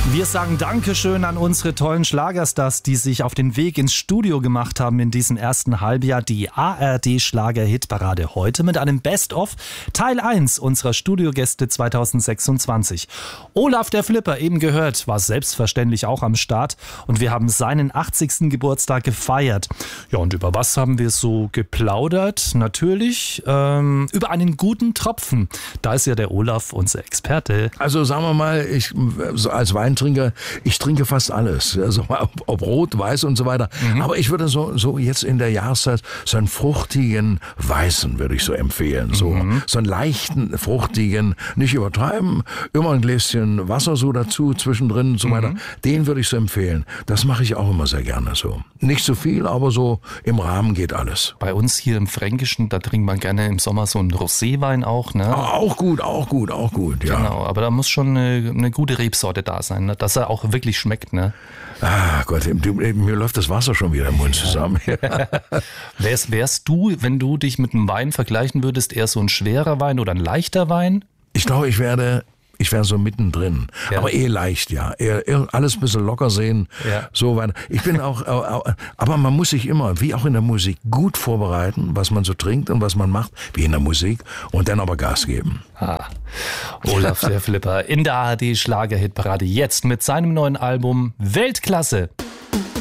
Wir sagen Dankeschön an unsere tollen Schlagerstars, die sich auf den Weg ins Studio gemacht haben in diesem ersten Halbjahr. Die ARD-Schlager-Hitparade heute mit einem Best-of Teil 1 unserer Studiogäste 2026. Olaf der Flipper, eben gehört, war selbstverständlich auch am Start und wir haben seinen 80. Geburtstag gefeiert. Ja, und über was haben wir so geplaudert? Natürlich über einen guten Tropfen. Da ist ja der Olaf unser Experte. Also sagen wir mal, ich als Weintrinker, ich trinke fast alles. Also ob rot, weiß und so weiter. Aber ich würde so jetzt in der Jahreszeit so einen fruchtigen Weißen würde ich so empfehlen. So einen leichten, fruchtigen, nicht übertreiben, immer ein Gläschen Wasser so dazu zwischendrin und so weiter. Den würde ich so empfehlen. Das mache ich auch immer sehr gerne so. Nicht so viel, aber so im Rahmen geht alles. Bei uns hier im Fränkischen, da trinkt man gerne im Sommer so einen Roséwein auch, ne? Auch gut, ja. Genau, aber da muss schon eine gute Rebsorte da sein, ne? Dass er auch wirklich schmeckt, ne? Ah Gott, mir läuft das Wasser schon wieder im Mund zusammen. Wärst du, wenn du dich mit einem Wein vergleichen würdest, eher so ein schwerer Wein oder ein leichter Wein? Ich glaube, ich wäre so mittendrin, aber leicht, ja. Eher alles ein bisschen locker sehen, so weiter. Ich bin auch, aber man muss sich immer, wie auch in der Musik, gut vorbereiten, was man so trinkt und was man macht, wie in der Musik, und dann aber Gas geben. Olaf der Flipper in der ARD Schlager-Hitparade jetzt mit seinem neuen Album Weltklasse.